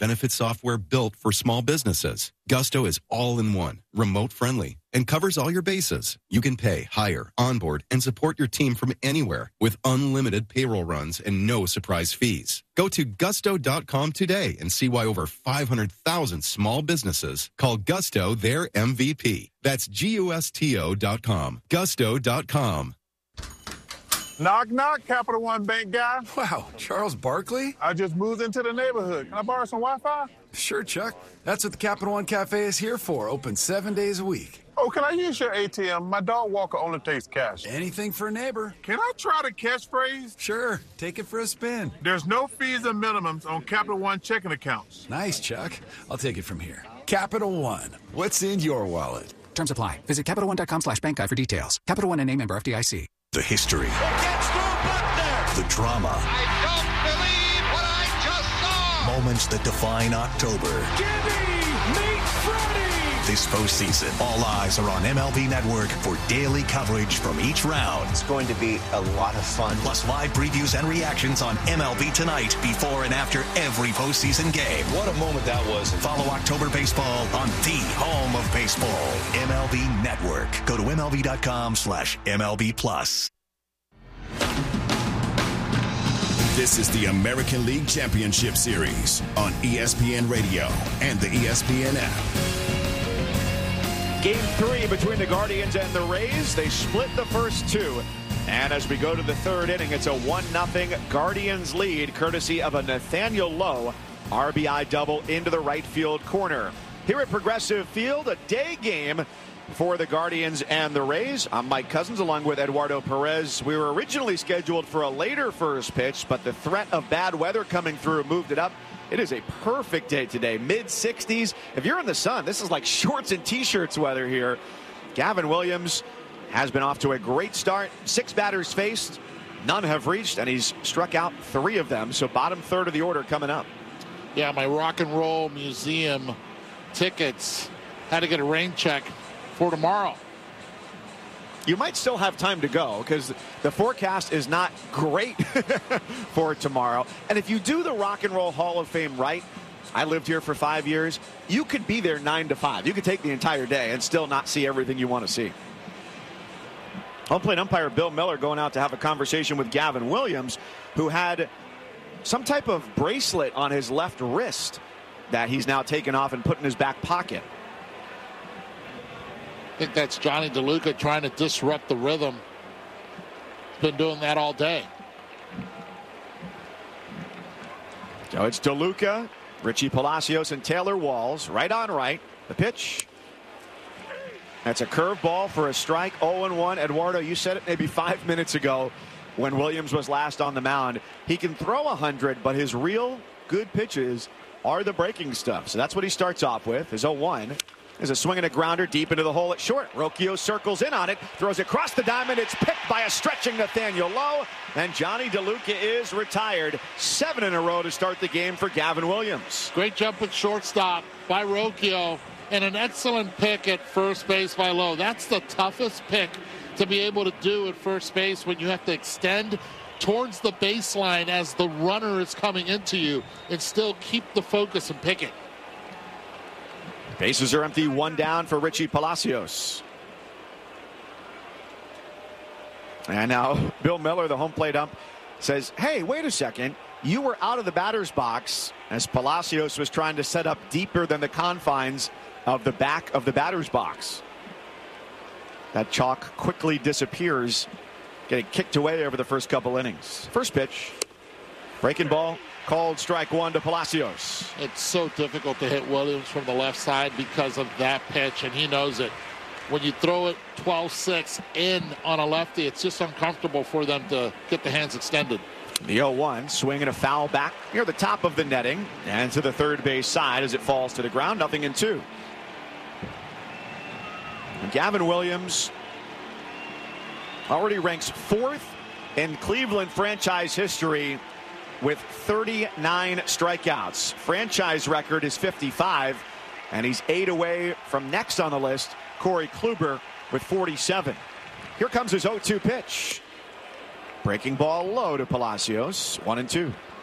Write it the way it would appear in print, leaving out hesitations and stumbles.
benefit software built for small businesses. Gusto is all-in-one, remote-friendly, and covers all your bases. You can pay, hire, onboard, and support your team from anywhere with unlimited payroll runs and no surprise fees. Go to gusto.com today and see why over 500,000 small businesses call Gusto their MVP. That's GUSTO.com. Gusto.com. Knock, knock, Capital One Bank guy. Wow, Charles Barkley? I just moved into the neighborhood. Can I borrow some Wi-Fi? Sure, Chuck. That's what the Capital One Cafe is here for. Open 7 days a week. Oh, can I use your ATM? My dog walker only takes cash. Anything for a neighbor. Can I try the catchphrase? Sure, take it for a spin. There's no fees and minimums on Capital One checking accounts. Nice, Chuck. I'll take it from here. Capital One. What's in your wallet? Terms apply. Visit CapitalOne.com/bank guide for details. Capital One and a member FDIC. The history. Gets through Buckner. The drama. I don't believe what I just saw. Moments that define October. Gibby, meet Freddie. This postseason, all eyes are on MLB Network for daily coverage from each round. It's going to be a lot of fun. Plus live previews and reactions on MLB Tonight before and after every postseason game. What a moment that was. Follow October baseball on the home of baseball, MLB Network. Go to MLB.com/MLB Plus. This is the American League Championship Series on ESPN Radio and the ESPN app. Game 3 between the Guardians and the Rays. They split the first two. And as we go to the third inning, it's a 1-0 Guardians lead, courtesy of a Nathaniel Lowe RBI double into the right field corner. Here at Progressive Field, a day game for the Guardians and the Rays. I'm Mike Cousins along with Eduardo Perez. We were originally scheduled for a later first pitch, but the threat of bad weather coming through moved it up. It is a perfect day today, mid-60s. If you're in the sun, this is like shorts and T-shirts weather here. Gavin Williams has been off to a great start. 6 batters faced, none have reached, and he's struck out 3 of them. So bottom third of the order coming up. Yeah, my Rock and Roll Museum tickets had to get a rain check for tomorrow. You might still have time to go because the forecast is not great for tomorrow. And if you do the Rock and Roll Hall of Fame right, I lived here for 5 years, you could be there 9 to 5. You could take the entire day and still not see everything you want to see. Home plate umpire Bill Miller going out to have a conversation with Gavin Williams, who had some type of bracelet on his left wrist that he's now taken off and put in his back pocket. I think that's Johnny DeLuca trying to disrupt the rhythm. He's been doing that all day. So it's DeLuca, Richie Palacios, and Taylor Walls. Right on right. The pitch. That's a curveball for a strike. 0-1. Eduardo, you said it maybe 5 minutes ago when Williams was last on the mound. He can throw 100, but his real good pitches are the breaking stuff. So that's what he starts off with. His 0-1. There's a swing and a grounder deep into the hole at short. Rocchio circles in on it, throws across the diamond. It's picked by a stretching Nathaniel Lowe, and Johnny DeLuca is retired. 7 in a row to start the game for Gavin Williams. Great jump at shortstop by Rocchio, and an excellent pick at first base by Lowe. That's the toughest pick to be able to do at first base when you have to extend towards the baseline as the runner is coming into you and still keep the focus and pick it. Bases are empty, 1 down for Richie Palacios. And now Bill Miller, the home plate ump, says, hey, wait a second. You were out of the batter's box as Palacios was trying to set up deeper than the confines of the back of the batter's box. That chalk quickly disappears, getting kicked away over the first couple innings. First pitch, breaking ball. Called strike 1 to Palacios. It's so difficult to hit Williams from the left side because of that pitch, and he knows it. When you throw it 12-6 in on a lefty, it's just uncomfortable for them to get the hands extended. The 0-1, swing and a foul back near the top of the netting and to the third base side as it falls to the ground. 0-2. Gavin Williams already ranks 4th in Cleveland franchise history with 39 strikeouts. Franchise record is 55, and he's 8 away from next on the list, Corey Kluber, with 47. Here comes his 0-2 pitch. Breaking ball low to Palacios, 1-2.